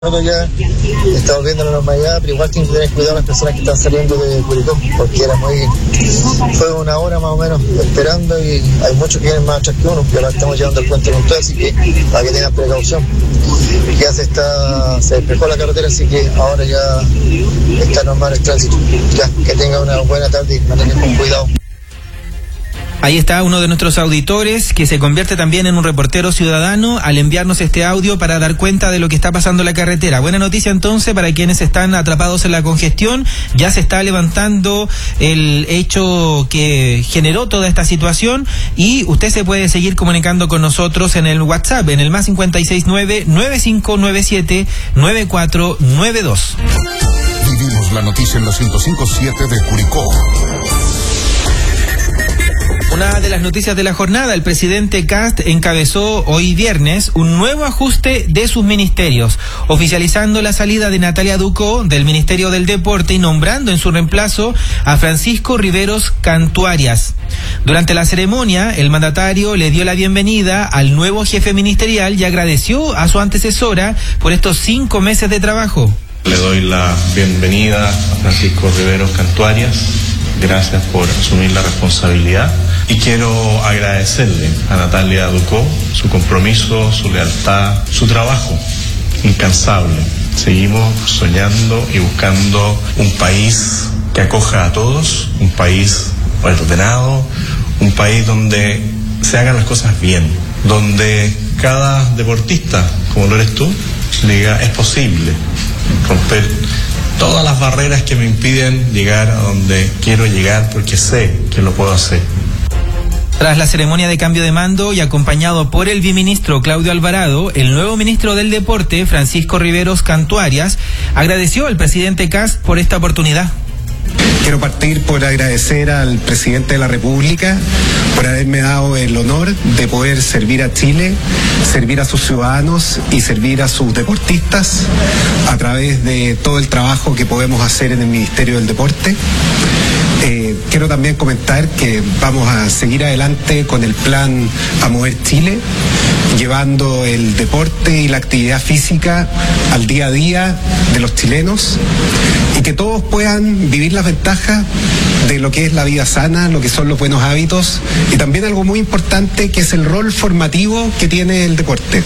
Nosotros ya estamos viendo la normalidad, pero igual tienen que tener cuidado las personas que están saliendo de Curicó, porque fue una hora más o menos esperando y hay muchos que vienen más atrás que uno, y ahora estamos llevando el puente con todo, así que para que tengan precaución. Ya se despejó la carretera, así que ahora ya está normal el tránsito. Ya, que tengan una buena tarde y mantengan con cuidado. Ahí está uno de nuestros auditores que se convierte también en un reportero ciudadano al enviarnos este audio para dar cuenta de lo que está pasando en la carretera. Buena noticia entonces para quienes están atrapados en la congestión. Ya se está levantando el hecho que generó toda esta situación y usted se puede seguir comunicando con nosotros en el WhatsApp, en el +569-9597-9492. Vivimos la noticia en la 105.7 de Curicó. Una de las noticias de la jornada, el presidente Kast encabezó hoy viernes un nuevo ajuste de sus ministerios, oficializando la salida de Natalia Ducó del Ministerio del Deporte y nombrando en su reemplazo a Francisco Riveros Cantuarias. Durante la ceremonia, el mandatario le dio la bienvenida al nuevo jefe ministerial y agradeció a su antecesora por estos 5 meses de trabajo. Le doy la bienvenida a Francisco Riveros Cantuarias. Gracias por asumir la responsabilidad y quiero agradecerle a Natalia Ducó su compromiso, su lealtad, su trabajo incansable. Seguimos soñando y buscando un país que acoja a todos, un país ordenado, un país donde se hagan las cosas bien, donde cada deportista, como lo eres tú, diga es posible romper todas las barreras que me impiden llegar a donde quiero llegar porque sé que lo puedo hacer. Tras la ceremonia de cambio de mando y acompañado por el viceministro Claudio Alvarado, el nuevo ministro del Deporte, Francisco Riveros Cantuarias, agradeció al presidente Kast por esta oportunidad. Quiero partir por agradecer al presidente de la República por haberme dado el honor de poder servir a Chile, servir a sus ciudadanos y servir a sus deportistas a través de todo el trabajo que podemos hacer en el Ministerio del Deporte. Quiero también comentar que vamos a seguir adelante con el plan A Mover Chile, llevando el deporte y la actividad física al día a día de los chilenos y que todos puedan vivir las ventajas de lo que es la vida sana, lo que son los buenos hábitos y también algo muy importante que es el rol formativo que tiene el deporte.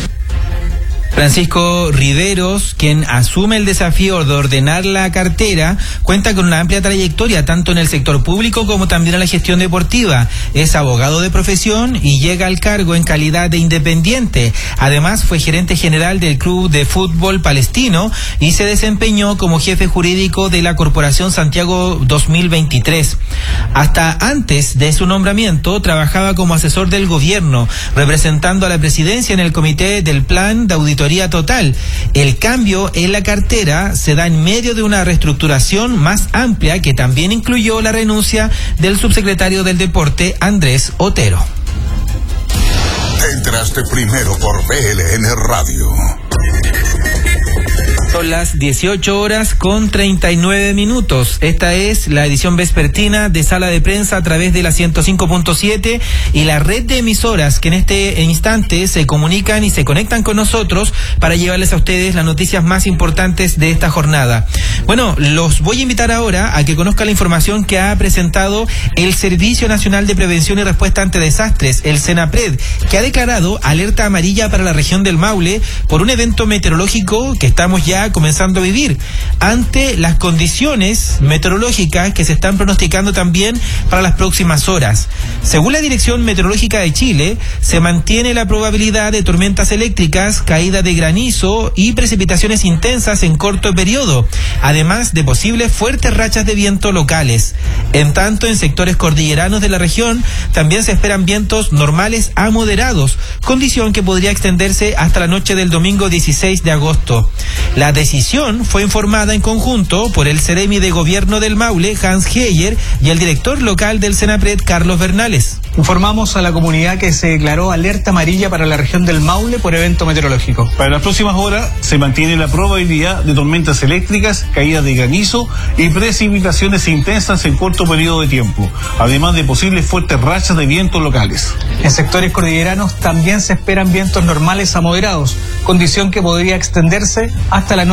Francisco Riveros, quien asume el desafío de ordenar la cartera, cuenta con una amplia trayectoria tanto en el sector público como también en la gestión deportiva. Es abogado de profesión y llega al cargo en calidad de independiente. Además, fue gerente general del Club de Fútbol Palestino y se desempeñó como jefe jurídico de la Corporación Santiago 2023. Hasta antes de su nombramiento, trabajaba como asesor del gobierno, representando a la presidencia en el comité del plan de auditoría total. El cambio en la cartera se da en medio de una reestructuración más amplia que también incluyó la renuncia del subsecretario del Deporte, Andrés Otero. Entraste primero por BLN Radio. Son las 18:39. Esta es la edición vespertina de Sala de Prensa a través de la 105.7 y la red de emisoras que en este instante se comunican y se conectan con nosotros para llevarles a ustedes las noticias más importantes de esta jornada. Bueno, los voy a invitar ahora a que conozcan la información que ha presentado el Servicio Nacional de Prevención y Respuesta ante Desastres, el SENAPRED, que ha declarado alerta amarilla para la región del Maule por un evento meteorológico que estamos ya comenzando a vivir ante las condiciones meteorológicas que se están pronosticando también para las próximas horas. Según la Dirección Meteorológica de Chile, se mantiene la probabilidad de tormentas eléctricas, caída de granizo y precipitaciones intensas en corto periodo, además de posibles fuertes rachas de viento locales. En tanto, en sectores cordilleranos de la región también se esperan vientos normales a moderados, condición que podría extenderse hasta la noche del domingo 16 de agosto. La decisión fue informada en conjunto por el Ceremi de Gobierno del Maule, Hans Heyer, y el director local del SENAPRED, Carlos Bernales. Informamos a la comunidad que se declaró alerta amarilla para la región del Maule por evento meteorológico. Para las próximas horas se mantiene la probabilidad de tormentas eléctricas, caídas de granizo y precipitaciones intensas en corto periodo de tiempo, además de posibles fuertes rachas de vientos locales. En sectores cordilleranos también se esperan vientos normales a moderados, condición que podría extenderse hasta la noche.